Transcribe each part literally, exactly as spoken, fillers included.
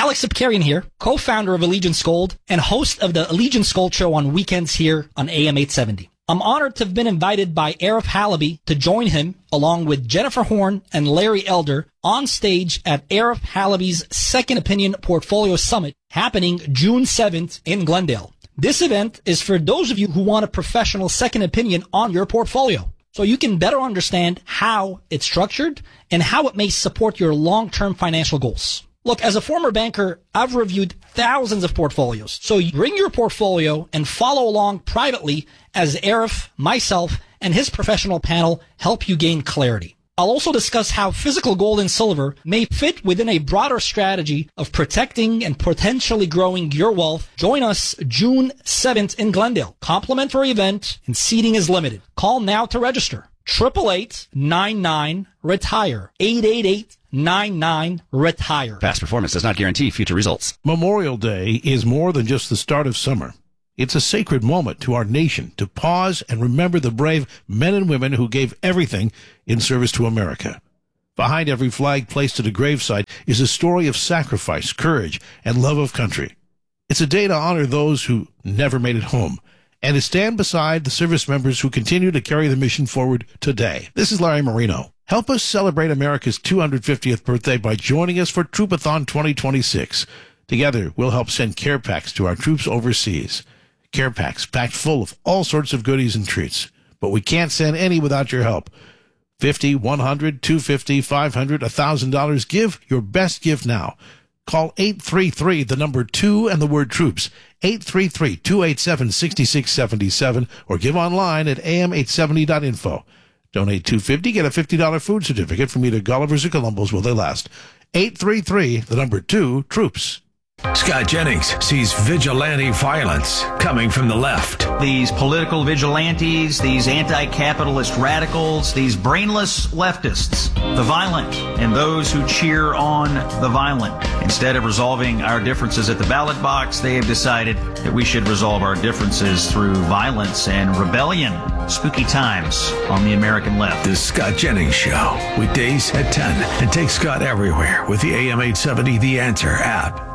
Alex Sipkarian here, co-founder of Allegiance Gold and host of the Allegiance Gold Show on weekends here on A M eight seventy. I'm honored to have been invited by Arif Halaby to join him, along with Jennifer Horn and Larry Elder, on stage at Arif Halaby's Second Opinion Portfolio Summit, happening June seventh in Glendale. This event is for those of you who want a professional second opinion on your portfolio, so you can better understand how it's structured and how it may support your long-term financial goals. Look, as a former banker, I've reviewed thousands of portfolios. So you bring your portfolio and follow along privately as Arif, myself, and his professional panel help you gain clarity. I'll also discuss how physical gold and silver may fit within a broader strategy of protecting and potentially growing your wealth. Join us June seventh in Glendale. Complimentary event and seating is limited. Call now to register. eight eight eight, nine nine, retire. eight eight eight, nine nine, retire. Past performance does not guarantee future results. Memorial Day is more than just the start of summer. It's a sacred moment to our nation to pause and remember the brave men and women who gave everything in service to America. Behind every flag placed at a gravesite is a story of sacrifice, courage, and love of country. It's a day to honor those who never made it home, and to stand beside the service members who continue to carry the mission forward today. This is Larry Marino. Help us celebrate America's two hundred fiftieth birthday by joining us for Troopathon twenty twenty-six. Together, we'll help send care packs to our troops overseas. Care packs packed full of all sorts of goodies and treats. But we can't send any without your help. fifty, one hundred, two hundred fifty, five hundred, one thousand dollars. Give your best gift now. Call eight three three, the number two, and the word troops. eight three three, two eight seven, six six seven seven, or give online at A M eight seventy dot info. Donate two hundred fifty dollars, get a fifty dollars food certificate from either Gulliver's or Columbo's while they last. eight three three, the number two, troops. Scott Jennings sees vigilante violence coming from the left. These political vigilantes, these anti-capitalist radicals, these brainless leftists, the violent, and those who cheer on the violent. Instead of resolving our differences at the ballot box, they have decided that we should resolve our differences through violence and rebellion. Spooky times on the American left. The Scott Jennings Show, weekdays at ten, and take Scott everywhere with the A M eight seventy The Answer app.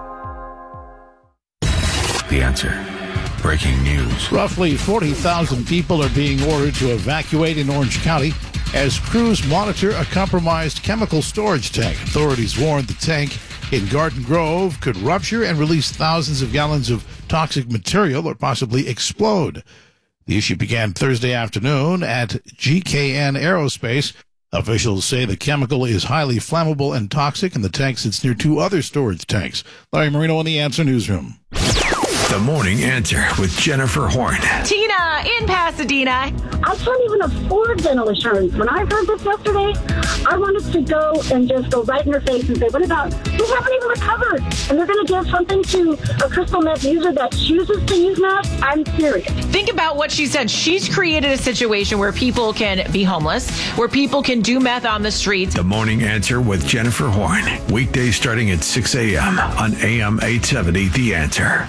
The Answer. Breaking news. Roughly forty thousand people are being ordered to evacuate in Orange County as crews monitor a compromised chemical storage tank. Authorities warned the tank in Garden Grove could rupture and release thousands of gallons of toxic material or possibly explode. The issue began Thursday afternoon at G K N Aerospace. Officials say the chemical is highly flammable and toxic, and the tank sits near two other storage tanks. Larry Marino in the Answer Newsroom. The Morning Answer with Jennifer Horn. Tina in Pasadena. I can't even afford dental insurance. When I heard this yesterday, I wanted to go and just go right in her face and say, what about, we haven't even recovered, and they're going to give something to a crystal meth user that chooses to use meth? I'm serious. Think about what she said. She's created a situation where people can be homeless, where people can do meth on the streets. The Morning Answer with Jennifer Horn. Weekdays starting at six a.m. on A M eight seventy The Answer.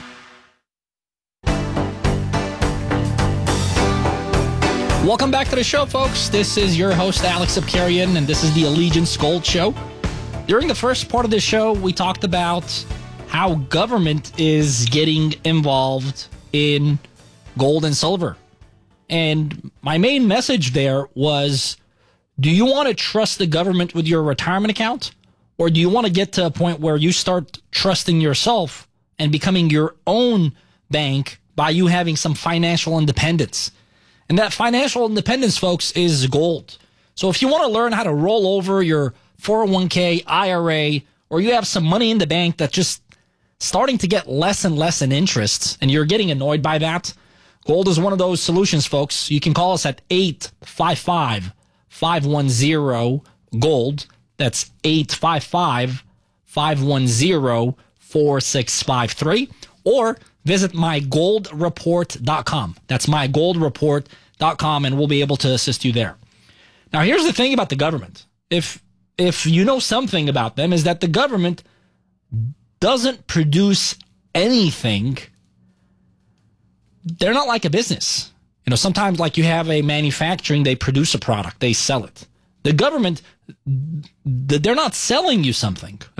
Welcome back to the show, folks. This is your host, Alex Sipkarian, and this is the Allegiance Gold Show. During the first part of the show, we talked about how government is getting involved in gold and silver. And my main message there was, do you want to trust the government with your retirement account? Or do you want to get to a point where you start trusting yourself and becoming your own bank by you having some financial independence? And that financial independence, folks, is gold. So if you want to learn how to roll over your four oh one k, I R A, or you have some money in the bank that's just starting to get less and less in interest, and you're getting annoyed by that, gold is one of those solutions, folks. You can call us at eight five five, five one zero, GOLD. That's eight five five, five one zero, four six five three. Or visit my gold report dot com. That's my gold report dot com, and we'll be able to assist you there. Now, here's the thing about the government. If if you know something about them, is that the government doesn't produce anything. They're not like a business. You know, sometimes like you have a manufacturing, they produce a product, they sell it. The government, they're not selling you something, okay?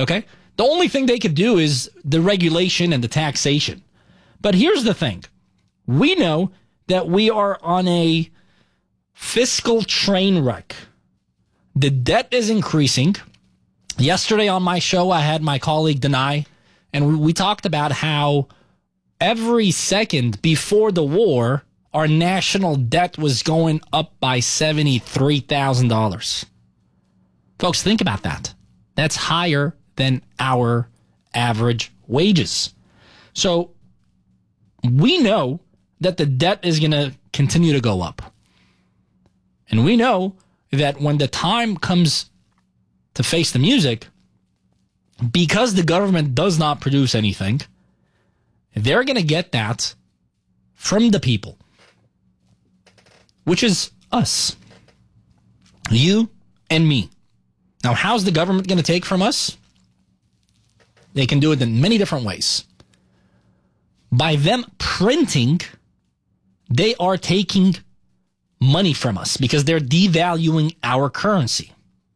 The only thing they could do is the regulation and the taxation. But here's the thing. We know that we are on a fiscal train wreck. The debt is increasing. Yesterday on my show, I had my colleague Denai, and we talked about how every second before the war, our national debt was going up by seventy-three thousand dollars. Folks, think about that. That's higher than our average wages. So we know that the debt is going to continue to go up. And we know that when the time comes to face the music, because the government does not produce anything, they're going to get that from the people, which is us, you and me. Now, how's the government going to take from us? They can do it in many different ways. By them printing, they are taking money from us because they're devaluing our currency.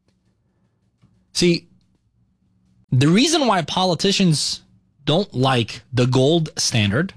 See, the reason why politicians don't like the gold standard,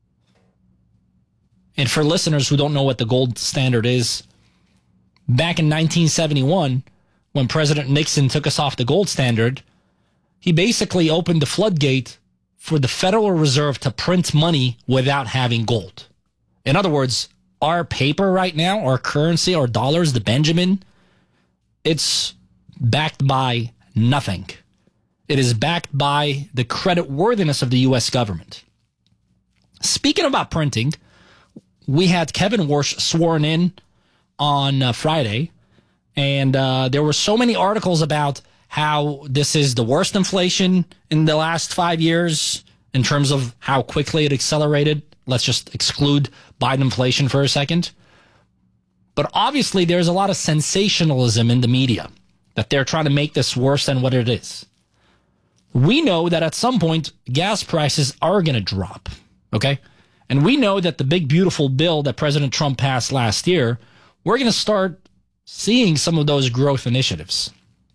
and for listeners who don't know what the gold standard is, back in nineteen seventy-one, when President Nixon took us off the gold standard, he basically opened the floodgate for the Federal Reserve to print money without having gold. In other words, our paper right now, our currency, our dollars, the Benjamin, it's backed by nothing. It is backed by the credit worthiness of the U S government. Speaking about printing, we had Kevin Warsh sworn in on uh, Friday, and uh, there were so many articles about how this is the worst inflation in the last five years in terms of how quickly it accelerated. Let's just exclude Biden inflation for a second. But obviously, there's a lot of sensationalism in the media that they're trying to make this worse than what it is. We know that at some point, gas prices are going to drop, okay? And we know that the big, beautiful bill that President Trump passed last year, we're going to start seeing some of those growth initiatives.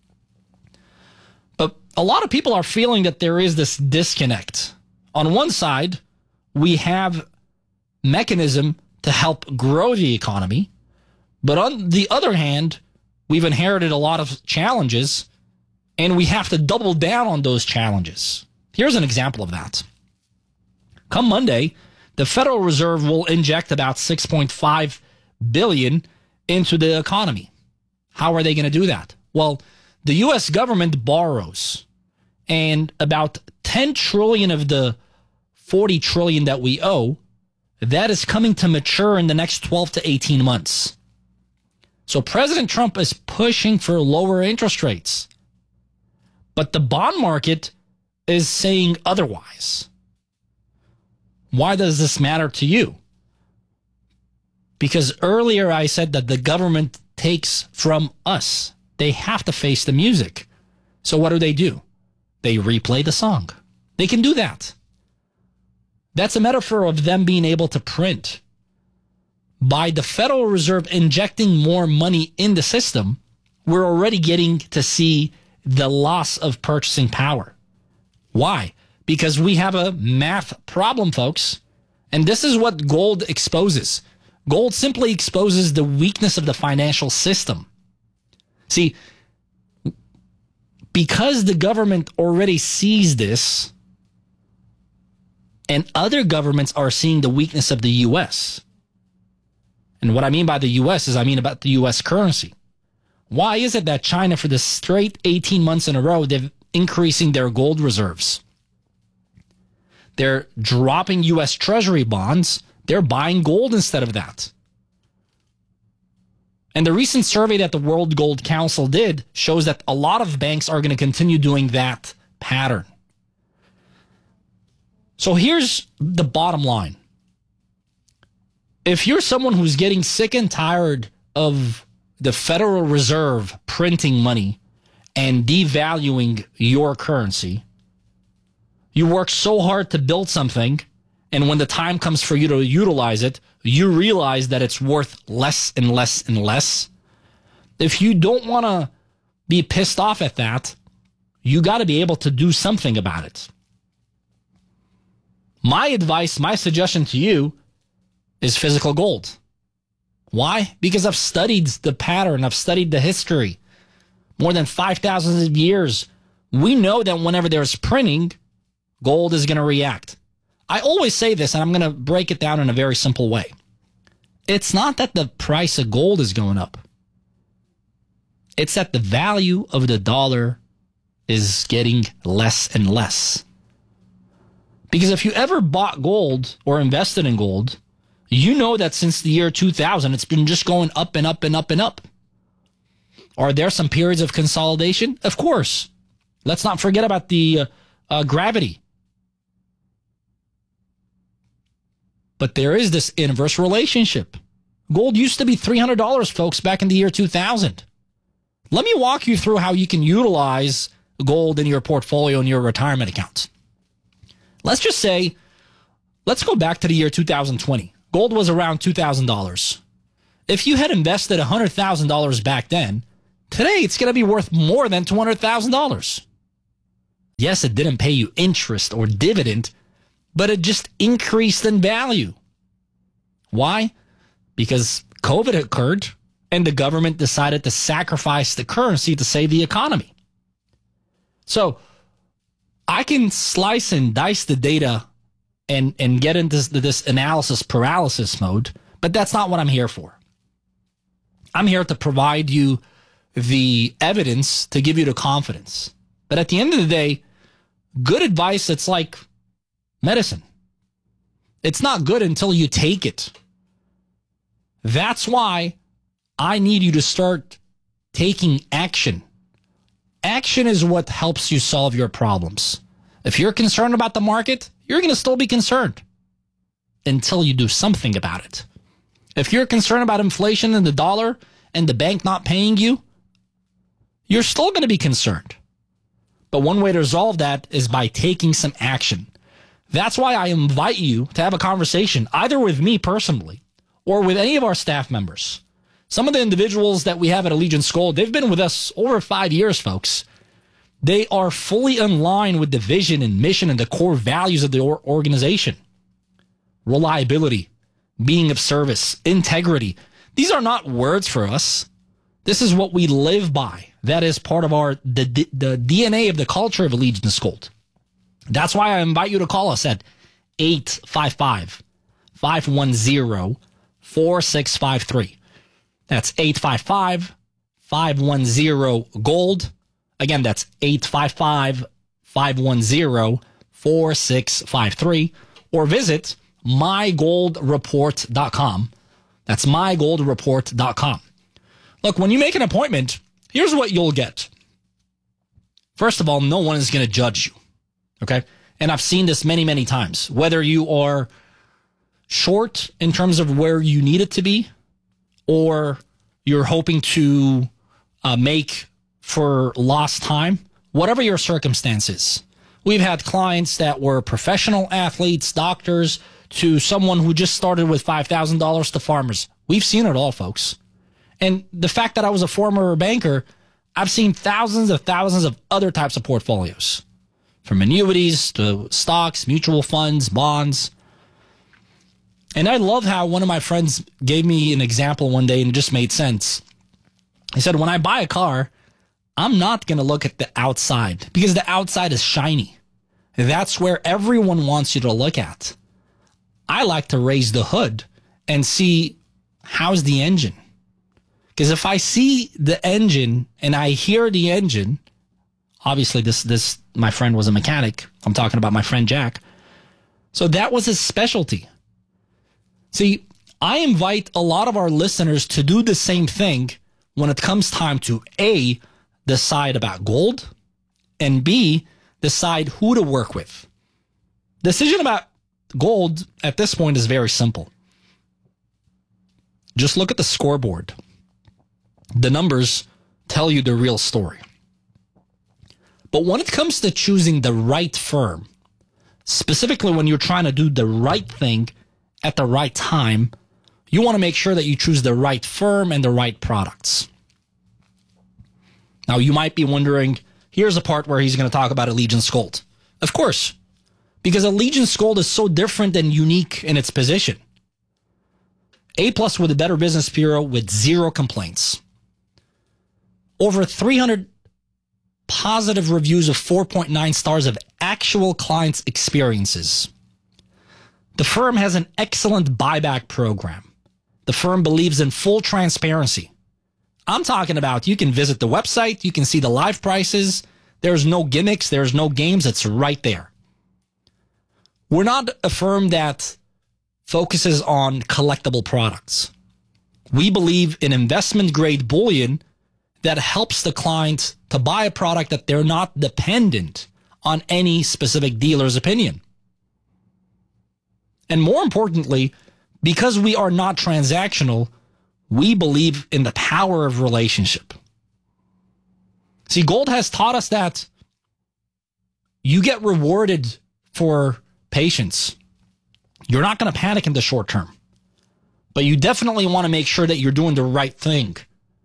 But a lot of people are feeling that there is this disconnect. On one side, we have mechanism to help grow the economy. But on the other hand, we've inherited a lot of challenges, and we have to double down on those challenges. Here's an example of that. Come Monday, the Federal Reserve will inject about six point five billion dollars into the economy. How are they going to do that? Well, the U S government borrows, and about ten trillion dollars of the forty trillion dollars that we owe, that is coming to mature in the next twelve to eighteen months. So President Trump is pushing for lower interest rates. But the bond market is saying otherwise. Why does this matter to you? Because earlier I said that the government takes from us. They have to face the music. So what do they do? They replay the song. They can do that. That's a metaphor of them being able to print. By the Federal Reserve injecting more money in the system, we're already getting to see the loss of purchasing power. Why? Because we have a math problem, folks. And this is what gold exposes. Gold simply exposes the weakness of the financial system. See, because the government already sees this, and other governments are seeing the weakness of the U S. And what I mean by the U S is I mean about the U S currency. Why is it that China, for the straight eighteen months in a row, they're increasing their gold reserves? They're dropping U S Treasury bonds. They're buying gold instead of that. And the recent survey that the World Gold Council did shows that a lot of banks are going to continue doing that pattern. So here's the bottom line. If you're someone who's getting sick and tired of the Federal Reserve printing money and devaluing your currency, you work so hard to build something, and when the time comes for you to utilize it, you realize that it's worth less and less and less. If you don't want to be pissed off at that, you got to be able to do something about it. My advice, my suggestion to you is physical gold. Why? Because I've studied the pattern. I've studied the history. More than five thousand years. We know that whenever there's printing, gold is going to react. I always say this, and I'm going to break it down in a very simple way. It's not that the price of gold is going up. It's that the value of the dollar is getting less and less. Because if you ever bought gold or invested in gold, you know that since the year two thousand, it's been just going up and up and up and up. Are there some periods of consolidation? Of course. Let's not forget about the uh, uh, gravity. But there is this inverse relationship. Gold used to be three hundred dollars, folks, back in the year two thousand. Let me walk you through how you can utilize gold in your portfolio and your retirement accounts. Let's just say, let's go back to the year two thousand twenty. Gold was around two thousand dollars. If you had invested one hundred thousand dollars back then, today it's going to be worth more than two hundred thousand dollars. Yes, it didn't pay you interest or dividend, but it just increased in value. Why? Because COVID occurred and the government decided to sacrifice the currency to save the economy. So I can slice and dice the data and, and get into this, this analysis paralysis mode, but that's not what I'm here for. I'm here to provide you the evidence to give you the confidence. But at the end of the day, good advice, it's like medicine. It's not good until you take it. That's why I need you to start taking action. Action is what helps you solve your problems. If you're concerned about the market, you're going to still be concerned until you do something about it. If you're concerned about inflation and the dollar and the bank not paying you, you're still going to be concerned. But one way to resolve that is by taking some action. That's why I invite you to have a conversation, either with me personally or with any of our staff members. Some of the individuals that we have at Allegiance Gold, they've been with us over five years, folks. They are fully in line with the vision and mission and the core values of the organization. Reliability, being of service, integrity. These are not words for us. This is what we live by. That is part of our the, the D N A of the culture of Allegiance Gold. That's why I invite you to call us at eight five five, five one zero, four six five three. That's eight five five, five one zero, GOLD. Again, that's eight five five, five one zero, four six five three. Or visit my gold report dot com. That's my gold report dot com. Look, when you make an appointment, here's what you'll get. First of all, no one is going to judge you. Okay? And I've seen this many, many times. Whether you are short in terms of where you need it to be, or you're hoping to uh, make for lost time, whatever your circumstances. We've had clients that were professional athletes, doctors, to someone who just started with five thousand dollars to farmers. We've seen it all, folks. And the fact that I was a former banker, I've seen thousands of thousands of other types of portfolios, from annuities to stocks, mutual funds, bonds. And I love how one of my friends gave me an example one day and it just made sense. He said, when I buy a car, I'm not going to look at the outside because the outside is shiny. That's where everyone wants you to look at. I like to raise the hood and see how's the engine. Because if I see the engine and I hear the engine, obviously this, this, my friend was a mechanic. I'm talking about my friend Jack. So that was his specialty. See, I invite a lot of our listeners to do the same thing when it comes time to A, decide about gold, and B, decide who to work with. Decision about gold at this point is very simple. Just look at the scoreboard. The numbers tell you the real story. But when it comes to choosing the right firm, specifically when you're trying to do the right thing at the right time, you want to make sure that you choose the right firm and the right products. Now, you might be wondering, here's a part where he's going to talk about Allegiance Gold. Of course, because Allegiance Gold is so different and unique in its position. A plus with the Better Business Bureau with zero complaints. Over three hundred positive reviews of four point nine stars of actual clients' experiences. The firm has an excellent buyback program. The firm believes in full transparency. I'm talking about you can visit the website, you can see the live prices. There's no gimmicks, there's no games, it's right there. We're not a firm that focuses on collectible products. We believe in investment-grade bullion that helps the client to buy a product that they're not dependent on any specific dealer's opinion. And more importantly, because we are not transactional, we believe in the power of relationship. See, gold has taught us that you get rewarded for patience. You're not going to panic in the short term, but you definitely want to make sure that you're doing the right thing.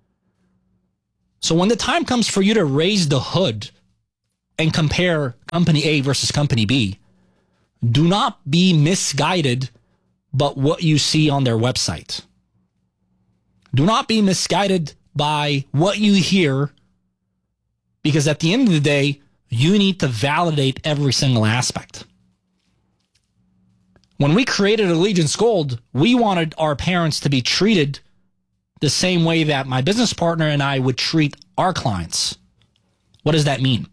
So when the time comes for you to raise the hood and compare company A versus company B, do not be misguided by what you see on their website. Do not be misguided by what you hear, because at the end of the day, you need to validate every single aspect. When we created Allegiance Gold, we wanted our parents to be treated the same way that my business partner and I would treat our clients. What does that mean?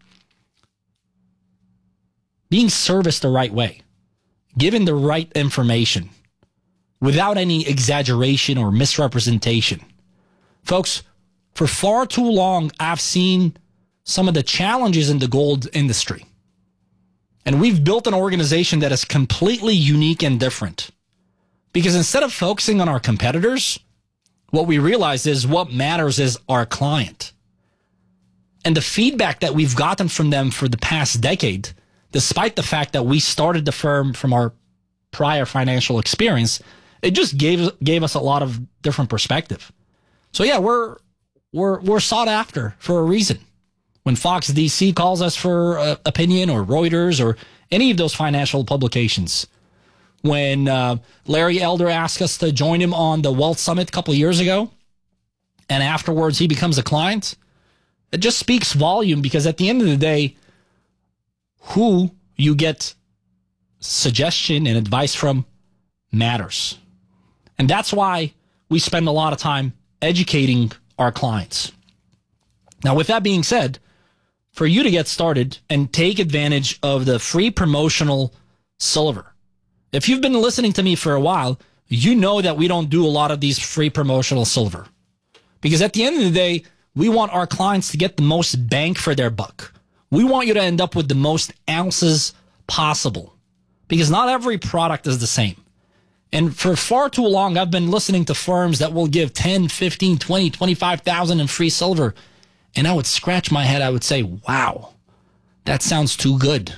Being serviced the right way, given the right information, without any exaggeration or misrepresentation. Folks, for far too long, I've seen some of the challenges in the gold industry. And we've built an organization that is completely unique and different. Because instead of focusing on our competitors, what we realize is what matters is our client. And the feedback that we've gotten from them for the past decade, despite the fact that we started the firm from our prior financial experience, it just gave gave us a lot of different perspective. So yeah, we're we're we're sought after for a reason. When Fox D C calls us for uh, opinion, or Reuters, or any of those financial publications, when uh, Larry Elder asked us to join him on the Wealth Summit a couple of years ago, and afterwards he becomes a client, it just speaks volume, because at the end of the day, who you get suggestion and advice from matters. And that's why we spend a lot of time educating our clients. Now, with that being said, for you to get started and take advantage of the free promotional silver, if you've been listening to me for a while, you know that we don't do a lot of these free promotional silver. Because at the end of the day, we want our clients to get the most bang for their buck. We want you to end up with the most ounces possible. Because not every product is the same. And for far too long, I've been listening to firms that will give ten, fifteen, twenty, twenty-five thousand in free silver. And I would scratch my head. I would say, wow, that sounds too good.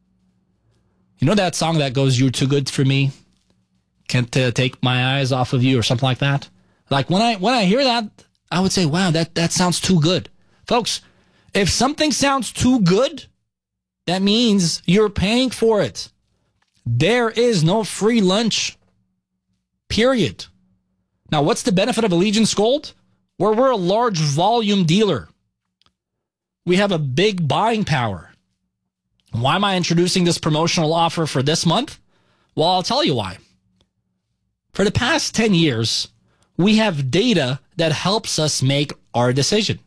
You know that song that goes, "You're too good for me, can't uh, take my eyes off of you," or something like that? Like when I when I hear that, I would say, wow, that, that sounds too good. Folks, if something sounds too good, that means you're paying for it. There is no free lunch, period. Now, what's the benefit of Allegiance Gold? Where we're a large volume dealer. We have a big buying power. Why am I introducing this promotional offer for this month? Well, I'll tell you why. For the past ten years, we have data that helps us make our decision.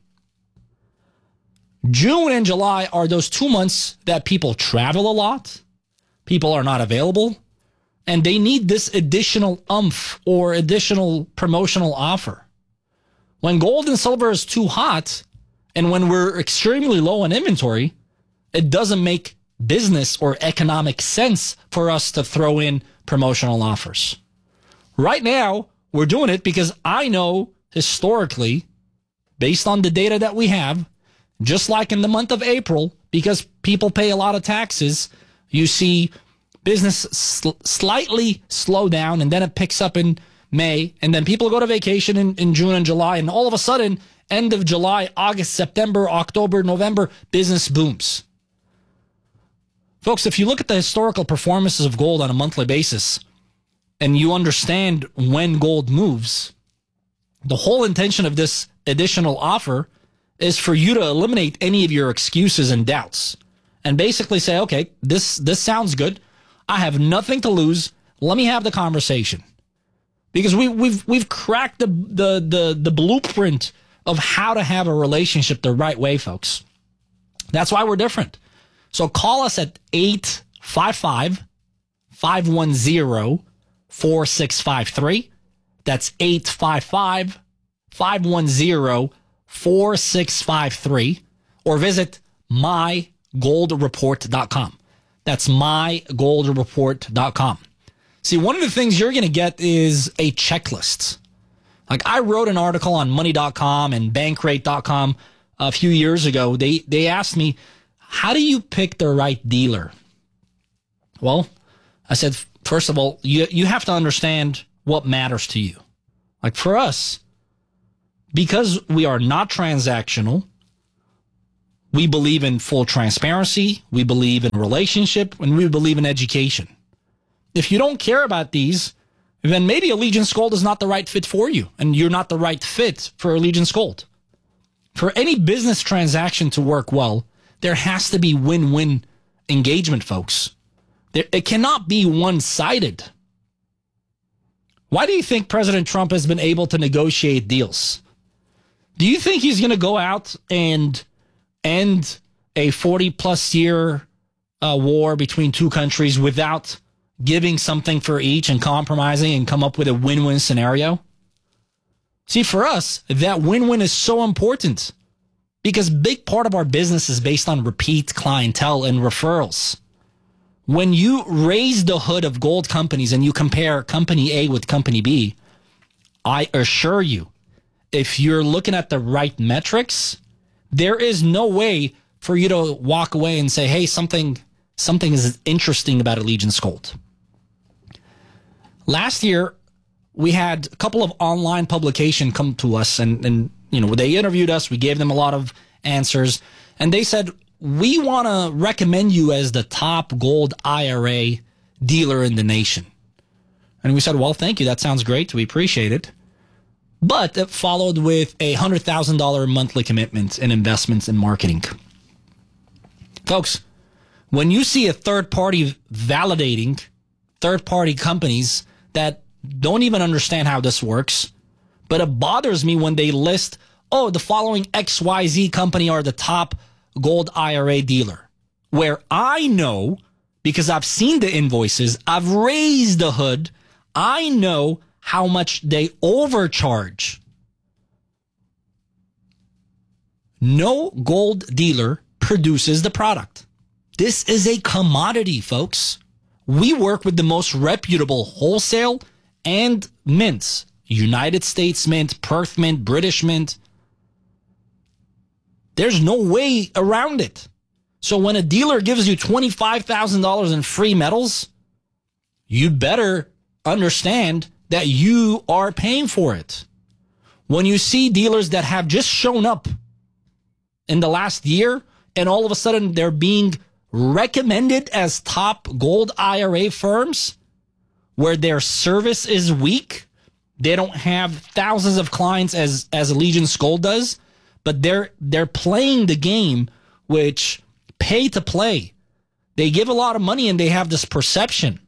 June and July are those two months that people travel a lot, people are not available, and they need this additional oomph or additional promotional offer. When gold and silver is too hot, and when we're extremely low on inventory, it doesn't make business or economic sense for us to throw in promotional offers. Right now, we're doing it because I know historically, based on the data that we have, just like in the month of April, because people pay a lot of taxes, you see business sl- slightly slow down, and then it picks up in May, and then people go to vacation in, in June and July, and all of a sudden, end of July, August, September, October, November, business booms. Folks, if you look at the historical performances of gold on a monthly basis and you understand when gold moves, the whole intention of this additional offer is for you to eliminate any of your excuses and doubts and basically say, okay, this, this sounds good. I have nothing to lose. Let me have the conversation. Because we, we've we've cracked the, the, the, the blueprint of how to have a relationship the right way, folks. That's why we're different. So call us at eight five five, five one zero, four six five three. That's eight five five, five one zero, four six five three. Or visit my gold report dot com. That's my gold report dot com. See, one of the things you're going to get is a checklist. Like I wrote an article on money dot com and bankrate dot com a few years ago. They they asked me, how do you pick the right dealer? Well, I said, first of all, you you have to understand what matters to you. Like for us, because we are not transactional, we believe in full transparency, we believe in relationship, and we believe in education. If you don't care about these, then maybe Allegiance Gold is not the right fit for you, and you're not the right fit for Allegiance Gold. For any business transaction to work well, there has to be win-win engagement, folks. There, it cannot be one-sided. Why do you think President Trump has been able to negotiate deals? Do you think he's going to go out and end a forty-plus year uh, war between two countries without giving something for each and compromising and come up with a win-win scenario? See, for us, that win-win is so important because a big part of our business is based on repeat clientele and referrals. When you raise the hood of gold companies and you compare company A with company B, I assure you, if you're looking at the right metrics, there is no way for you to walk away and say, hey, something something is interesting about Allegiance Gold. Last year, we had a couple of online publications come to us, and, and you know they interviewed us. We gave them a lot of answers, and they said, we want to recommend you as the top gold I R A dealer in the nation. And we said, well, thank you. That sounds great. We appreciate it. But it followed with a one hundred thousand dollars monthly commitment in investments in marketing. Folks, when you see a third party validating third party companies that don't even understand how this works, but it bothers me when they list, oh, the following X Y Z company are the top gold I R A dealer, where I know, because I've seen the invoices, I've raised the hood, I know how much they overcharge. No gold dealer produces the product. This is a commodity, folks. We work with the most reputable wholesale and mints. United States Mint, Perth Mint, British Mint. There's no way around it. So when a dealer gives you twenty-five thousand dollars in free metals, you better understand that you are paying for it. When you see dealers that have just shown up in the last year and all of a sudden they're being recommended as top gold I R A firms where their service is weak, they don't have thousands of clients as, as Allegiance Gold does, but they're they're playing the game, which pay to play. They give a lot of money and they have this perception.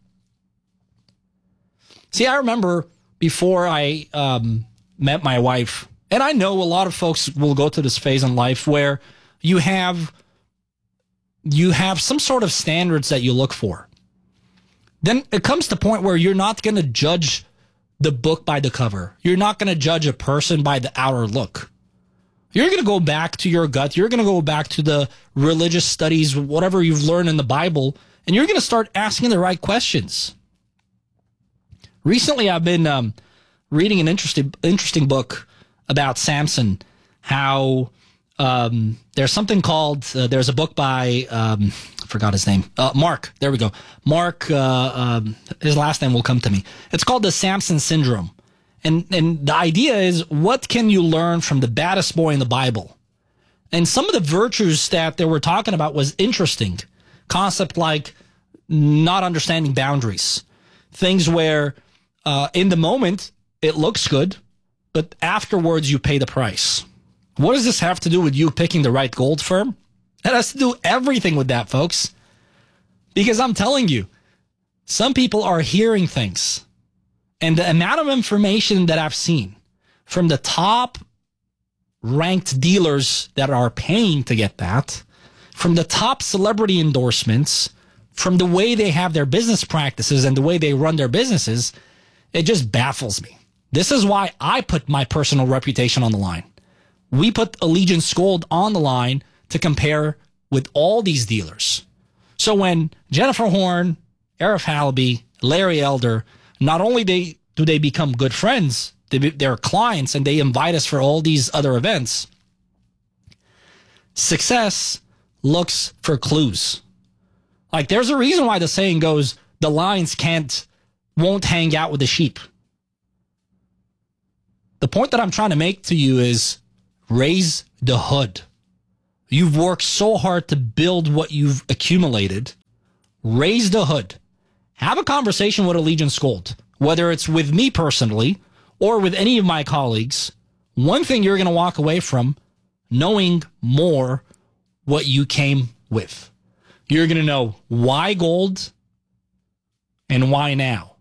See, I remember before I um, met my wife, and I know a lot of folks will go to this phase in life where you have you have some sort of standards that you look for. Then it comes to a point where you're not going to judge the book by the cover. You're not going to judge a person by the outer look. You're going to go back to your gut. You're going to go back to the religious studies, whatever you've learned in the Bible, and you're going to start asking the right questions. Recently, I've been um, reading an interesting interesting book about Samson, how um, there's something called, uh, there's a book by, um, I forgot his name, uh, Mark, there we go. Mark, uh, um, his last name will come to me. It's called the Samson Syndrome. And, and the idea is, what can you learn from the baddest boy in the Bible? And some of the virtues that they were talking about was interesting. Concept like not understanding boundaries. Things where uh, in the moment it looks good, but afterwards you pay the price. What does this have to do with you picking the right gold firm? It has to do everything with that, folks. Because I'm telling you, some people are hearing things. And the amount of information that I've seen from the top ranked dealers that are paying to get that, from the top celebrity endorsements, from the way they have their business practices and the way they run their businesses, it just baffles me. This is why I put my personal reputation on the line. We put Allegiance Gold on the line to compare with all these dealers. So when Jennifer Horn, Arif Halaby, Larry Elder, not only they, do they become good friends, they, they're clients and they invite us for all these other events, success looks for clues. Like, there's a reason why the saying goes, the lions can't, won't hang out with the sheep. The point that I'm trying to make to you is raise the hood. You've worked so hard to build what you've accumulated. Raise the hood. Have a conversation with Allegiance Gold, whether it's with me personally or with any of my colleagues. One thing you're going to walk away from, knowing more what you came with. You're going to know why gold and why now.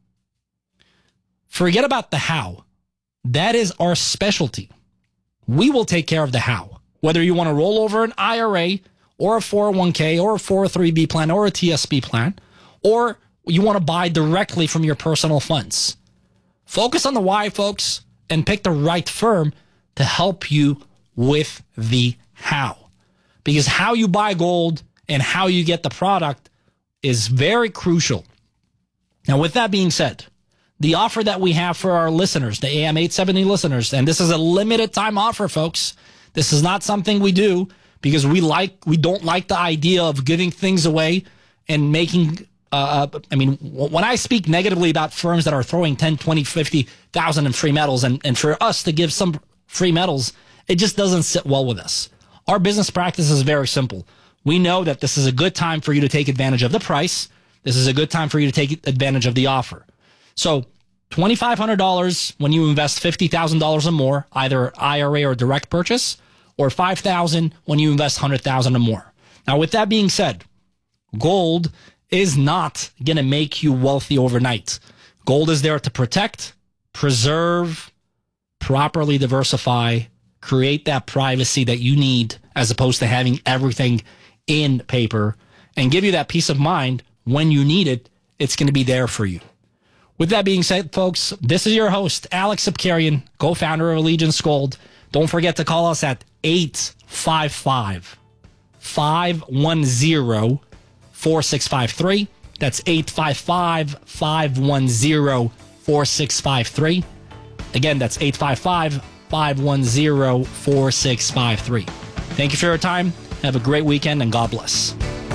Forget about the how. That is our specialty. We will take care of the how. Whether you want to roll over an I R A or a four oh one k or a four oh three b plan or a T S B plan, or you want to buy directly from your personal funds. Focus on the why, folks, and pick the right firm to help you with the how. Because how you buy gold and how you get the product is very crucial. Now, with that being said, the offer that we have for our listeners, the A M eight seventy listeners, and this is a limited time offer, folks. This is not something we do because we like we don't like the idea of giving things away and making, uh, I mean, when I speak negatively about firms that are throwing ten, twenty, fifty thousand in free metals, and, and for us to give some free metals, it just doesn't sit well with us. Our business practice is very simple. We know that this is a good time for you to take advantage of the price. This is a good time for you to take advantage of the offer. So twenty-five hundred dollars when you invest fifty thousand dollars or more, either I R A or direct purchase, or five thousand dollars when you invest one hundred thousand dollars or more. Now, with that being said, gold is not going to make you wealthy overnight. Gold is there to protect, preserve, properly diversify, create that privacy that you need as opposed to having everything in paper, and give you that peace of mind when you need it. It's going to be there for you. With that being said, folks, this is your host, Alex Sapkarian, co-founder of Allegiance Gold. Don't forget to call us at eight five five, five one zero, four six five three. That's eight five five, five one zero, four six five three. Again, that's eight five five, five one zero, four six five three. Thank you for your time. Have a great weekend, and God bless.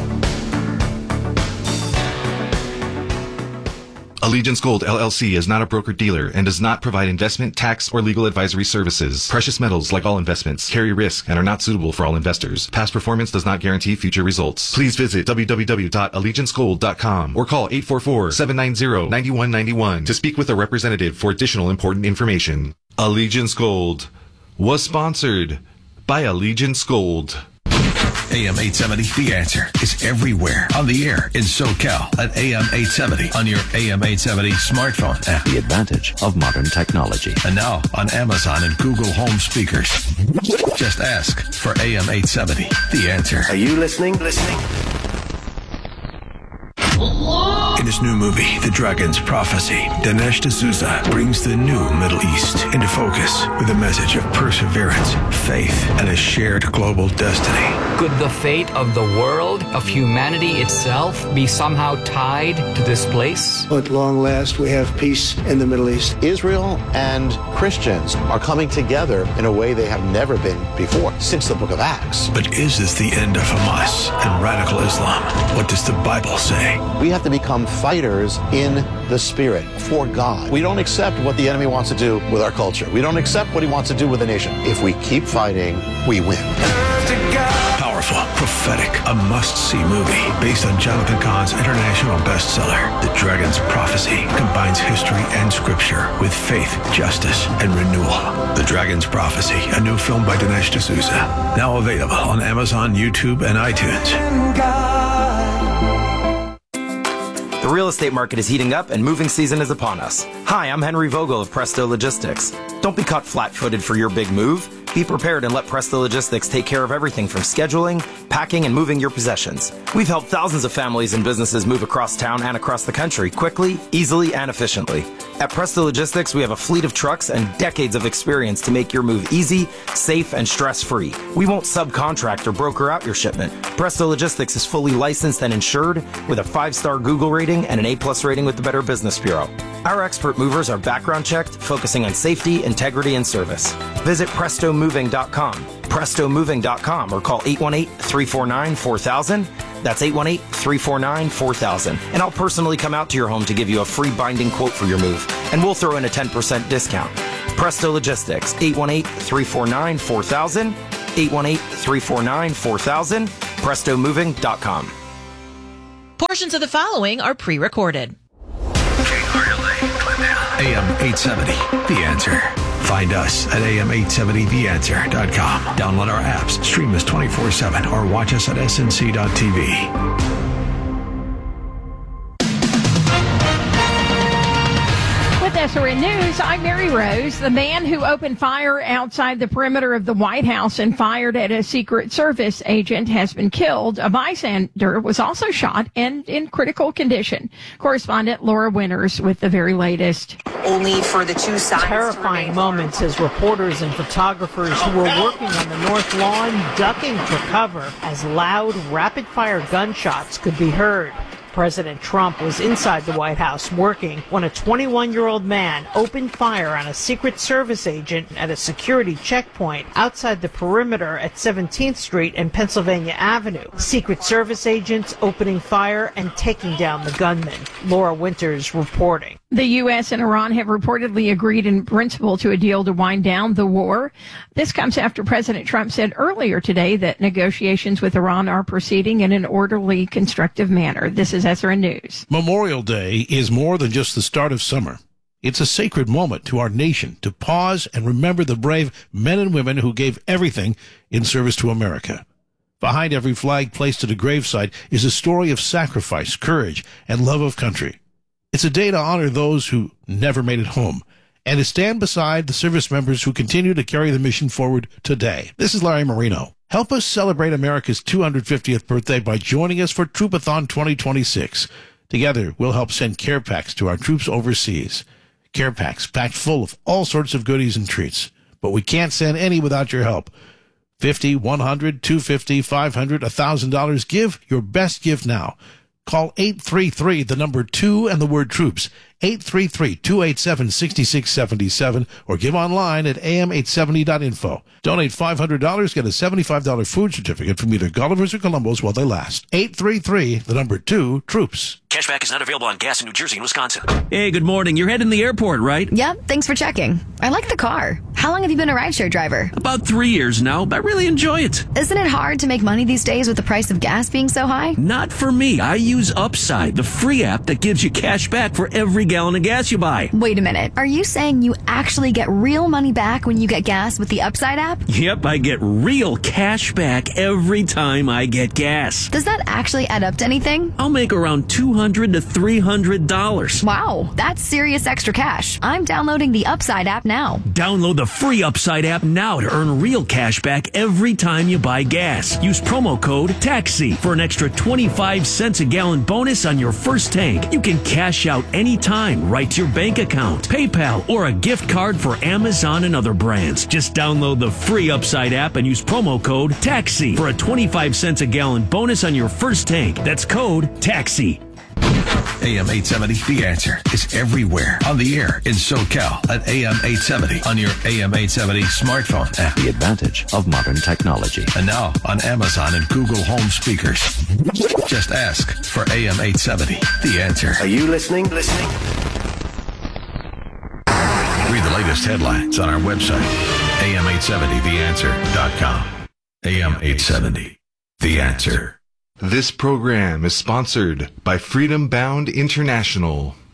Allegiance Gold, L L C is not a broker-dealer and does not provide investment, tax, or legal advisory services. Precious metals, like all investments, carry risk and are not suitable for all investors. Past performance does not guarantee future results. Please visit w w w dot allegiance gold dot com or call eight four four, seven nine zero, nine one nine one to speak with a representative for additional important information. Allegiance Gold was sponsored by Allegiance Gold. A M eight seventy, The Answer, is everywhere on the air in SoCal at A M eight seventy on your A M eight seventy smartphone app. The advantage of modern technology. And now on Amazon and Google Home speakers. Just ask for A M eight seventy, The Answer. Are you listening? Listening? In his new movie, The Dragon's Prophecy, Dinesh D'Souza brings the new Middle East into focus with a message of perseverance, faith, and a shared global destiny. Could the fate of the world, of humanity itself, be somehow tied to this place? At long last, we have peace in the Middle East. Israel and Christians are coming together in a way they have never been before since the book of Acts. But is this the end of Hamas and radical Islam? What does the Bible say? We have to become fighters in the spirit for God. We don't accept what the enemy wants to do with our culture. We don't accept what he wants to do with the nation. If we keep fighting, we win. Powerful, prophetic, a must-see movie based on Jonathan Cahn's international bestseller. The Dragon's Prophecy combines history and scripture with faith, justice, and renewal. The Dragon's Prophecy, a new film by Dinesh D'Souza. Now available on Amazon, YouTube, and iTunes. The real estate market is heating up and moving season is upon us. Hi, I'm Henry Vogel of Presto Logistics. Don't be caught flat-footed for your big move. Be prepared and let Presto Logistics take care of everything from scheduling, packing, and moving your possessions. We've helped thousands of families and businesses move across town and across the country quickly, easily, and efficiently. At Presto Logistics, we have a fleet of trucks and decades of experience to make your move easy, safe, and stress-free. We won't subcontract or broker out your shipment. Presto Logistics is fully licensed and insured with a five-star Google rating and an A-plus rating with the Better Business Bureau. Our expert movers are background checked, focusing on safety, integrity, and service. Visit presto moving dot com, presto moving dot com, or call eight one eight, three four nine, four thousand. That's eight one eight, three four nine, four thousand. And I'll personally come out to your home to give you a free binding quote for your move. And we'll throw in a ten percent discount. Presto Logistics, eight one eight, three four nine, four thousand, eight one eight, three four nine, four thousand, presto moving dot com. Portions of the following are pre-recorded. A M eight seventy, The Answer. Find us at A M eight seventy the answer dot com. Download our apps, stream us twenty-four seven, or watch us at S N C dot T V. With S R N News, I'm Mary Rose. The man who opened fire outside the perimeter of the White House and fired at a Secret Service agent has been killed. A bystander was also shot and in critical condition. Correspondent Laura Winters with the very latest. Only for the two sides. Terrifying moments as reporters and photographers who were working on the North Lawn ducking for cover as loud, rapid-fire gunshots could be heard. President Trump was inside the White House working when a twenty-one-year-old man opened fire on a Secret Service agent at a security checkpoint outside the perimeter at seventeenth Street and Pennsylvania Avenue. Secret Service agents opening fire and taking down the gunman. Laura Winters reporting. The U S and Iran have reportedly agreed in principle to a deal to wind down the war. This comes after President Trump said earlier today that negotiations with Iran are proceeding in an orderly, constructive manner. This is S R N News. Memorial Day is more than just the start of summer. It's a sacred moment to our nation to pause and remember the brave men and women who gave everything in service to America. Behind every flag placed at a gravesite is a story of sacrifice, courage, and love of country. It's a day to honor those who never made it home and to stand beside the service members who continue to carry the mission forward today. This is Larry Marino. Help us celebrate America's two hundred fiftieth birthday by joining us for Troopathon twenty twenty-six. Together, we'll help send care packs to our troops overseas. Care packs packed full of all sorts of goodies and treats. But we can't send any without your help. fifty, one hundred, two hundred fifty, five hundred, one thousand dollars. Give your best gift now. Call eight three three, the number two, and the word troops. eight three three, two eight seven, six six seven seven, or give online at A M eight seventy dot info. Donate five hundred dollars, get a seventy-five dollars food certificate from either Gulliver's or Columbo's while they last. eight three three, the number two, troops. Cashback is not available on gas in New Jersey and Wisconsin. Hey, good morning. You're heading to the airport, right? Yep, thanks for checking. I like the car. How long have you been a rideshare driver? About three years now, but I really enjoy it. Isn't it hard to make money these days with the price of gas being so high? Not for me. I use Upside, the free app that gives you cash back for every gallon of gas you buy. Wait a minute. Are you saying you actually get real money back when you get gas with the Upside app? Yep, I get real cash back every time I get gas. Does that actually add up to anything? I'll make around two hundred to three hundred dollars. Wow, that's serious extra cash. I'm downloading the Upside app now. Download the free Upside app now to earn real cash back every time you buy gas. Use promo code TAXI for an extra twenty-five cents a gallon bonus on your first tank. You can cash out anytime time, right to your bank account, PayPal, or a gift card for Amazon and other brands. Just download the free Upside app and use promo code TAXI for a twenty-five cents a gallon bonus on your first tank. That's code TAXI. A M eight seventy, The Answer, is everywhere. On the air in SoCal at A M eight seventy. On your A M eight seventy smartphone app. The advantage of modern technology. And now on Amazon and Google Home speakers. Just ask for A M eight seventy, The Answer. Are you listening? Listening? Read the latest headlines on our website, A M eight seventy the answer dot com. A M eight seventy, The Answer. This program is sponsored by Freedom Bound International.